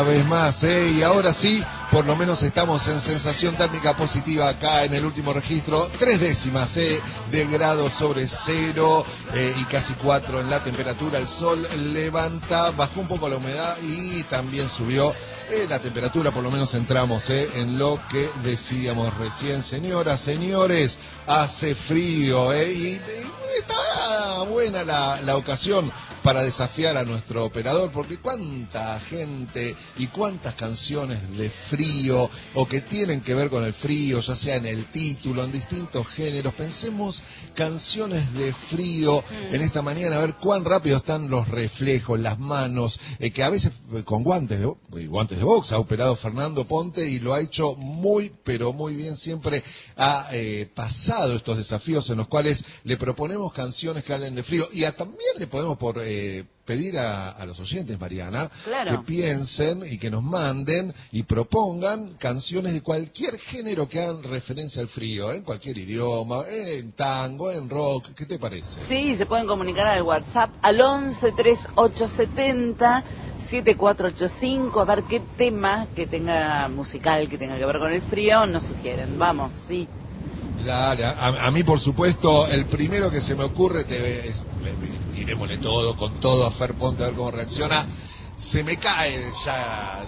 vez más, y ahora sí, por lo menos estamos en sensación térmica positiva acá en el último registro, 3 décimas de grados sobre cero y casi 4 en la temperatura. El sol levanta, bajó un poco la humedad y también subió la temperatura, por lo menos entramos en lo que decíamos recién. Señoras, señores, hace frío y está buena la ocasión para desafiar a nuestro operador, porque cuánta gente y cuántas canciones de frío o que tienen que ver con el frío, ya sea en el título, en distintos géneros. Pensemos canciones de frío en esta mañana, a ver cuán rápido están los reflejos, las manos, que a veces con guantes de box ha operado Fernando Ponte y lo ha hecho muy, pero muy bien. Siempre ha pasado estos desafíos en los cuales le proponemos canciones que hablen de frío y también le podemos pedir a los oyentes, Mariana, claro, que piensen y que nos manden y propongan canciones de cualquier género que hagan referencia al frío, en cualquier idioma, en tango, en rock. ¿Qué te parece? Sí, se pueden comunicar al WhatsApp al 11 3870 7485, a ver qué tema que tenga musical, que tenga que ver con el frío, nos sugieren. Vamos, sí. Dale, a mí por supuesto, el primero que se me ocurre, tirémosle todo, con todo a Fer Ponte a ver cómo reacciona. Se me cae ya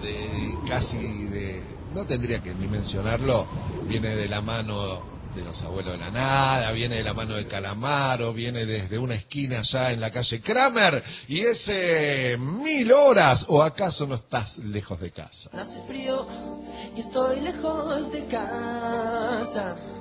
no tendría que ni mencionarlo, viene de la mano de los abuelos de la nada, viene de la mano de Calamaro, viene desde una esquina allá en la calle Kramer, y ese 1000 horas, o acaso no estás lejos de casa. Hace frío y estoy lejos de casa.